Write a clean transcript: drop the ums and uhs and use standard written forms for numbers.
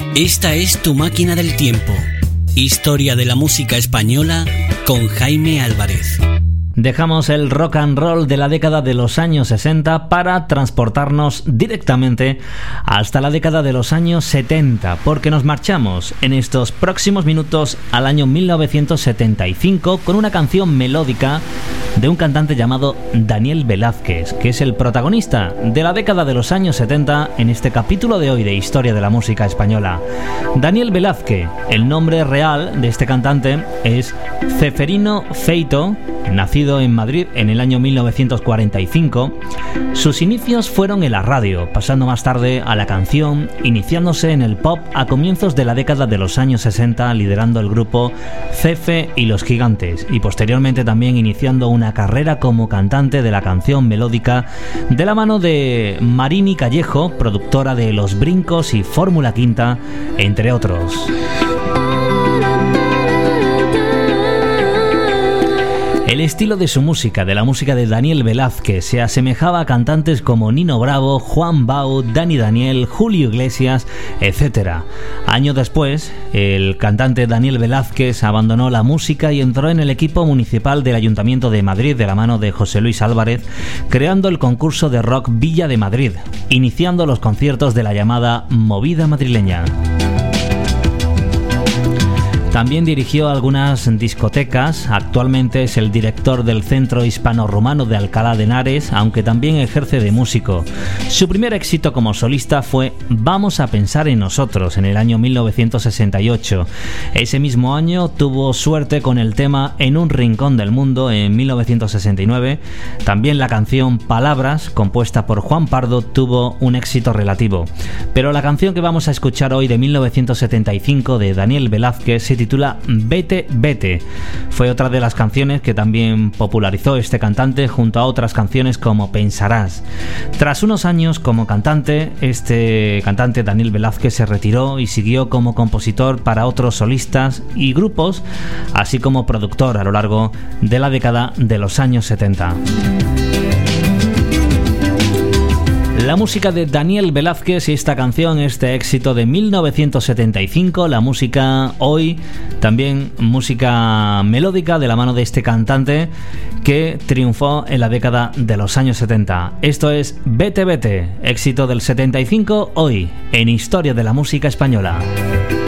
Esta es tu máquina del tiempo. Historia de la música española con Jaime Álvarez. Dejamos el rock and roll de la década de los años 60 para transportarnos directamente hasta la década de los años 70, porque nos marchamos en estos próximos minutos al año 1975 con una canción melódica de un cantante llamado Daniel Velázquez, que es el protagonista de la década de los años 70 en este capítulo de hoy de Historia de la Música Española. Daniel Velázquez, el nombre real de este cantante es Ceferino Feito, nacido en Madrid en el año 1945. Sus inicios fueron en la radio, pasando más tarde a la canción, iniciándose en el pop a comienzos de la década de los años 60, liderando el grupo Cefe y los Gigantes, y posteriormente también iniciando una carrera como cantante de la canción melódica de la mano de Marini Callejo, productora de Los Brincos y Fórmula Quinta, entre otros. El estilo de su música, de la música de Daniel Velázquez, se asemejaba a cantantes como Nino Bravo, Juan Bau, Dani Daniel, Julio Iglesias, etc. Años después, el cantante Daniel Velázquez abandonó la música y entró en el equipo municipal del Ayuntamiento de Madrid de la mano de José Luis Álvarez, creando el concurso de rock Villa de Madrid, iniciando los conciertos de la llamada Movida Madrileña. También dirigió algunas discotecas. Actualmente es el director del Centro Hispano-Rumano de Alcalá de Henares, aunque también ejerce de músico. Su primer éxito como solista fue Vamos a pensar en nosotros, en el año 1968. Ese mismo año tuvo suerte con el tema En un rincón del mundo, en 1969. También la canción Palabras, compuesta por Juan Pardo, tuvo un éxito relativo. Pero la canción que vamos a escuchar hoy, de 1975, de Daniel Velázquez, se titula Vete, vete. Fue otra de las canciones que también popularizó este cantante, junto a otras canciones como Pensarás. Tras unos años como cantante, este cantante Daniel Velázquez se retiró y siguió como compositor para otros solistas y grupos, así como productor a lo largo de la década de los años 70. La música de Daniel Velázquez y esta canción, este éxito de 1975, la música hoy, también música melódica de la mano de este cantante que triunfó en la década de los años 70. Esto es Vete, vete, éxito del 75 hoy en Historia de la Música Española.